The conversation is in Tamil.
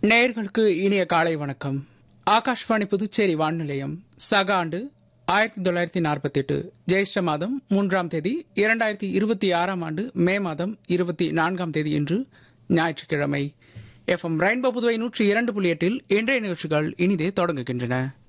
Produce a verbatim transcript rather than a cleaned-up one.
நேயர்களுக்கு இனிய காலை வணக்கம். ஆகாஷ்வாணி புதுச்சேரி வானொலியம் சக ஆண்டு ஆயிரத்தி தொள்ளாயிரத்தி நாற்பத்தி எட்டு ஜெயிஷ்ட மாதம் மூன்றாம் தேதி இரண்டாயிரத்தி இருபத்தி ஆறாம் ஆண்டு மே மாதம் இருபத்தி நான்காம் தேதி இன்று ஞாயிற்றுக்கிழமை. எஃப் எம் ரெயின்போ புதுவை நூற்றி இரண்டு புள்ளி எட்டில் இன்றைய நிகழ்ச்சிகள் இனிதே தொடங்குகின்றன.